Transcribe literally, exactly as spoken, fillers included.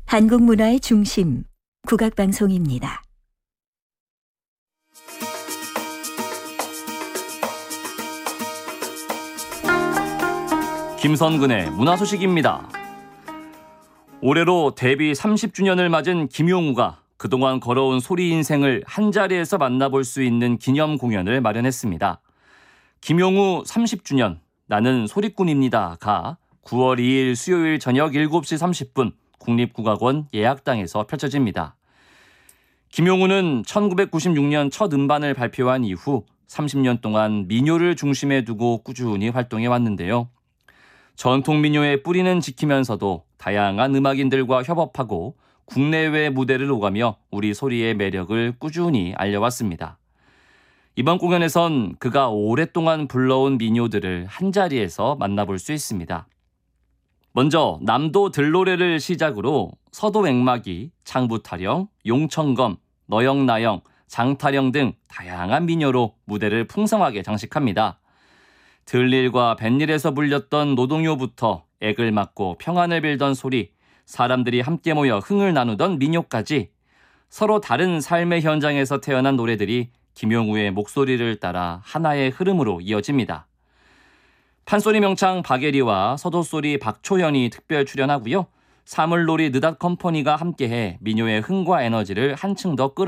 한국 문화의 중심, 국악방송입니다. 김선근의 문화소식입니다. 올해로 데뷔 삼십 주년을 맞은 김용우가 그동안 걸어온 소리 인생을 한자리에서 만나볼 수 있는 기념 공연을 마련했습니다. 김용우 삼십 주년 나는 소리꾼입니다가 구월 이일 수요일 저녁 일곱 시 삼십 분 국립국악원 예약당에서 펼쳐집니다. 김용우는 천구백구십육 년 첫 음반을 발표한 이후 삼십 년 동안 민요를 중심에 두고 꾸준히 활동해 왔는데요. 전통 민요의 뿌리는 지키면서도 다양한 음악인들과 협업하고 국내외 무대를 오가며 우리 소리의 매력을 꾸준히 알려왔습니다. 이번 공연에선 그가 오랫동안 불러온 민요들을 한자리에서 만나볼 수 있습니다. 먼저 남도 들노래를 시작으로 서도 액막이, 창부타령, 용천검, 너영나영, 장타령 등 다양한 민요로 무대를 풍성하게 장식합니다. 들일과 뱃일에서 불렸던 노동요부터 액을 맞고 평안을 빌던 소리, 사람들이 함께 모여 흥을 나누던 민요까지 서로 다른 삶의 현장에서 태어난 노래들이 김용우의 목소리를 따라 하나의 흐름으로 이어집니다. 판소리 명창 박예리와 서도소리 박초현이 특별 출연하고요. 사물놀이 느닷컴퍼니가 함께해 민요의 흥과 에너지를 한층 더 끌어